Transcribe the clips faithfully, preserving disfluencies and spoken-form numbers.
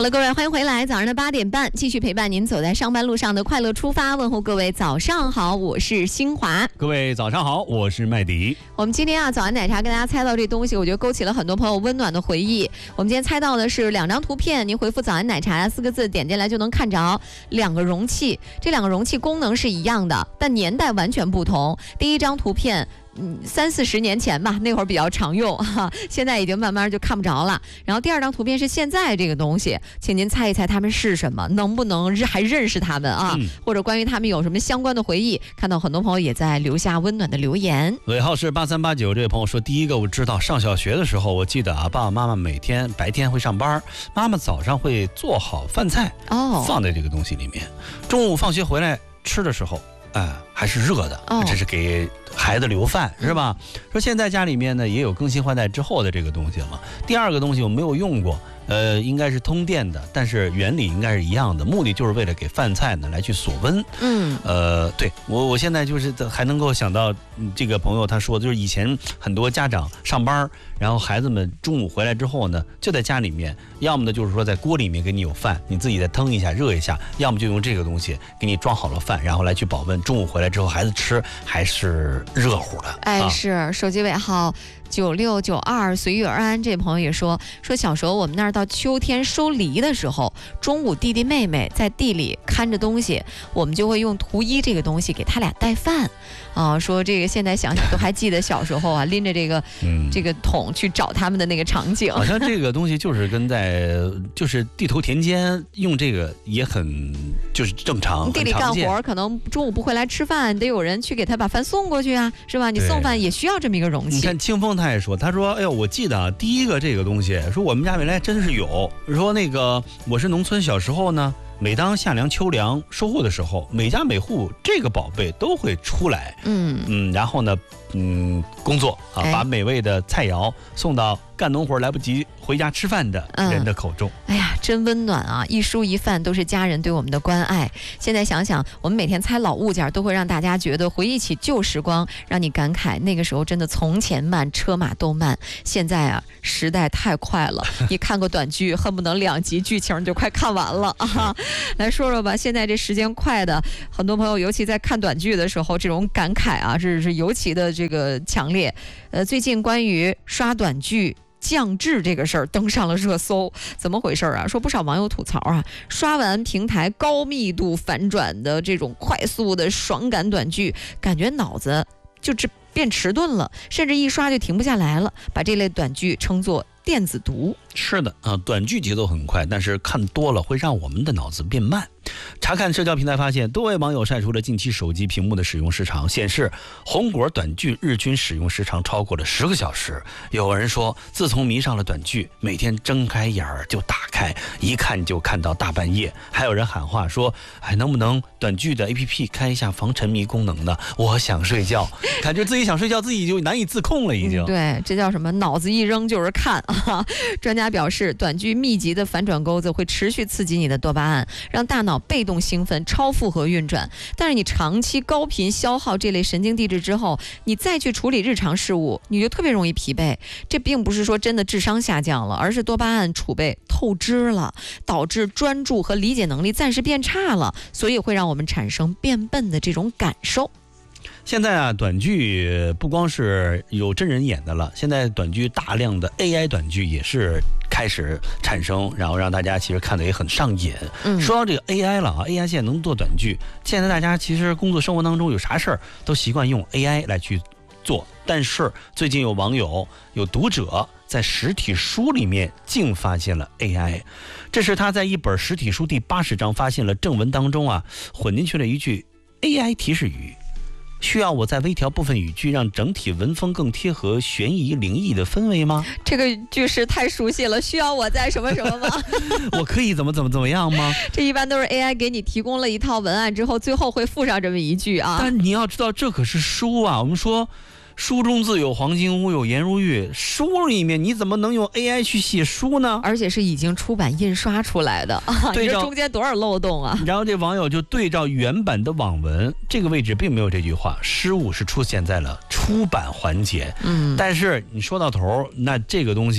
了，各位，欢迎回来。早上的八点半，继续陪伴您走在上班路上的快乐出发。问候各位，早上好，我是新华。 各位早上好，我是麦迪。 我们今天啊，早安奶茶跟大家猜到这东西，我觉得勾起了很多朋友温暖的回忆。我们今天猜到的是两张图片，您回复早安奶茶四个字，点进来就能看着两个容器。这两个容器功能是一样的，但年代完全不同。第一张图片。嗯，三四十年前吧，那会儿比较常用哈，现在已经慢慢就看不着了。然后第二张图片是现在这个东西，请您猜一猜它们是什么，能不能还认识它们啊？嗯、或者关于它们有什么相关的回忆？看到很多朋友也在留下温暖的留言。 尾号是八三八九，这位朋友说，第一个我知道，上小学的时候，我记得啊，爸爸妈妈每天白天会上班，妈妈早上会做好饭菜哦，放在这个东西里面，中午放学回来吃的时候。哎，还是热的，哦、这是给孩子留饭是吧？说现在家里面呢也有更新换代之后的这个东西了。第二个东西我没有用过，呃，应该是通电的，但是原理应该是一样的，目的就是为了给饭菜呢来去锁温。嗯，呃，对我我现在就是还能够想到这个朋友他说的，就是以前很多家长上班，然后孩子们中午回来之后呢，就在家里面，要么呢就是说在锅里面给你有饭，你自己再腾一下热一下，要么就用这个东西给你装好了饭，然后来去保温。中午回来之后，孩子吃还是热乎的。 哎，啊、是手机尾号九六九二随遇而安，这朋友也说说小时候我们那儿到秋天收梨的时候，中午弟弟妹妹在地里看着东西，我们就会用图一这个东西给他俩带饭啊。说这个现在想想都还记得小时候啊，拎着这个、嗯、这个桶去找他们的那个场景。 好像这个东西就是跟在就是地头田间用这个也很就是正常， 地里干活可能中午不回来吃饭，得有人去给他把饭送过去啊，是吧？你送饭也需要这么一个容器。 你看清风他也说，他说哎呦，我记得啊，第一个这个东西，说我们家原来真是有，说那个我是农村，小时候呢，每当夏粮秋粮收获的时候，每家每户这个宝贝都会出来，嗯嗯，然后呢，嗯，工作啊，哎、把美味的菜肴送到干农活来不及回家吃饭的人的口中。 嗯、哎呀，真温暖啊！一蔬一饭都是家人对我们的关爱。现在想想，我们每天猜老物件，都会让大家觉得回忆起旧时光，让你感慨那个时候真的从前慢，车马都慢。现在啊，时代太快了，你看个短剧，恨不能两集剧情就快看完了啊！来说说吧，现在这时间快的，很多朋友尤其在看短剧的时候，这种感慨啊，是是尤其的这个强烈。呃，最近关于刷短剧降质这个事儿登上了热搜，怎么回事啊？说不少网友吐槽啊，刷完平台高密度反转的这种快速的爽感短剧，感觉脑子就这变迟钝了，甚至一刷就停不下来了，把这类短剧称作电子毒。 是的啊，短剧节奏很快，但是看多了会让我们的脑子变慢。查看社交平台发现，多位网友晒出了近期手机屏幕的使用时长，显示红果短剧日均使用时长超过了十个小时。有人说，自从迷上了短剧，每天睁开眼儿就打开，一看就看到大半夜。还有人喊话说，哎，能不能短剧的 A P P 开一下防沉迷功能呢？我想睡觉，感觉自己想睡觉，自己就难以自控了，已经。 嗯、对，这叫什么？脑子一扔就是看啊！专家表示，短剧密集的反转钩子会持续刺激你的多巴胺，让大脑被动兴奋、超负荷运转。但是你长期高频消耗这类神经递质之后，你再去处理日常事务，你就特别容易疲惫。这并不是说真的智商下降了，而是多巴胺储备透支了，导致专注和理解能力暂时变差了，所以会让我们产生变笨的这种感受。 现在啊，短剧不光是有真人演的了，现在短剧大量的 A I 短剧也是开始产生，然后让大家其实看的也很上瘾。嗯，说到这个 A I 了啊 ，A I 现在能做短剧，现在大家其实工作生活当中有啥事儿都习惯用 A I 来去做，但是最近有网友有读者在实体书里面竟发现了 A I， 这是他在一本实体书第八十章发现了正文当中啊混进去了一句 A I 提示语。需要我在微调部分语句，让整体文风更贴合悬疑灵异的氛围吗？ 这个句式太熟悉了，需要我在什么什么吗？ 我可以怎么怎么怎么样吗？ 这一般都是 A I 给你提供了一套文案之后，最后会附上这么一句啊。 但你要知道，这可是书啊，我们说书中自有黄金屋，有颜如玉，书里面你怎么能用 A I 去写书呢？ 而且是已经出版印刷出来的啊， 对， 这中间多少漏洞啊！ 然后这网友就对照原版的网文，这个位置并没有这句话，失误是出现在了出版环节。嗯，但是你说到头，那这个东西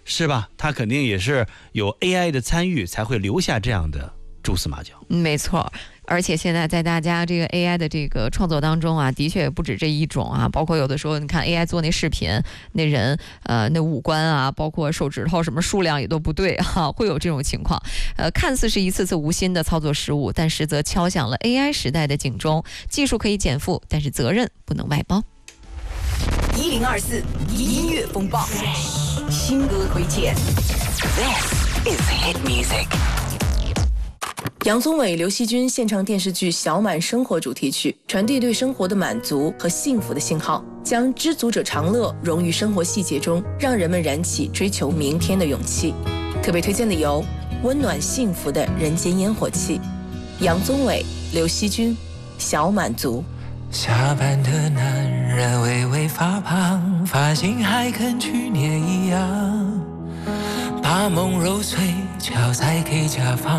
是吧？它肯定也是有 A I 的参与，才会留下这样的蛛丝马脚。 没错。而且现在在大家这个 A I 的这个创作当中啊，的确也不止这一种啊，包括有的时候你看 A I 做那视频，那人呃那五官啊，包括手指头什么数量也都不对啊，会有这种情况。呃，看似是一次次无心的操作失误，但实则敲响了 A I 时代的警钟。技术可以减负，但是责任不能外包。 一零二四音乐风暴，新歌推荐。This is hit music。 杨宗纬、刘惜君献唱电视剧《小满生活》主题曲，传递对生活的满足和幸福的信号，将知足者常乐融于生活细节中，让人们燃起追求明天的勇气。特别推荐的有温暖幸福的人间烟火气，杨宗纬、刘惜君，《小满足》。 下班的男人微微发胖，发型还跟去年一样，把梦揉碎，脚在给甲方。